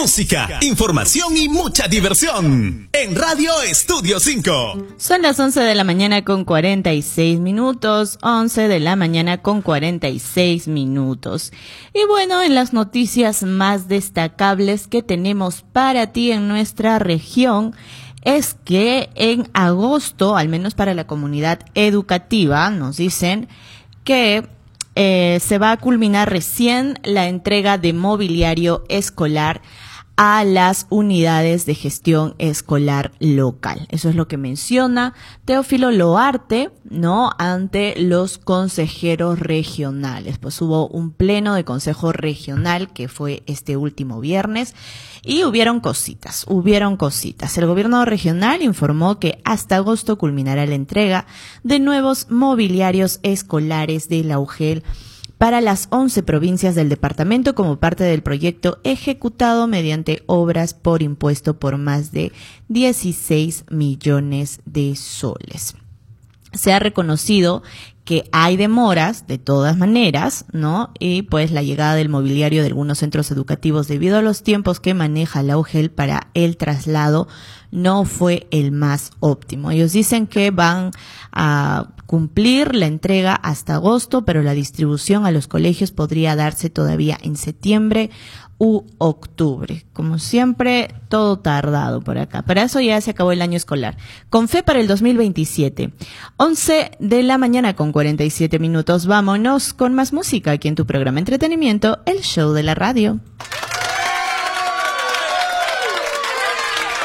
música, información y mucha diversión. En Radio Estudio 5. Son las 11 de la mañana con 46 minutos. 11 de la mañana con 46 minutos. Y bueno, en las noticias más destacables que tenemos para ti en nuestra región, es que en agosto, al menos para la comunidad educativa, nos dicen que se va a culminar recién la entrega de mobiliario escolar a las unidades de gestión escolar local. Eso es lo que menciona Teófilo Loarte, ¿no? Ante los consejeros regionales. Pues hubo un pleno de consejo regional que fue este último viernes y hubieron cositas. El gobierno regional informó que hasta agosto culminará la entrega de nuevos mobiliarios escolares de la UGEL para las 11 provincias del departamento como parte del proyecto ejecutado mediante obras por impuesto por más de 16 millones de soles. Se ha reconocido que hay demoras de todas maneras, ¿no? Y pues la llegada del mobiliario de algunos centros educativos debido a los tiempos que maneja la UGEL para el traslado no fue el más óptimo. Ellos dicen que van a cumplir la entrega hasta agosto, pero la distribución a los colegios podría darse todavía en septiembre u octubre. Como siempre, todo tardado por acá. Para eso ya se acabó el año escolar. Con fe para el 2027. 11 de la mañana con 47 minutos. Vámonos con más música aquí en tu programa Entretenimiento, el show de la radio.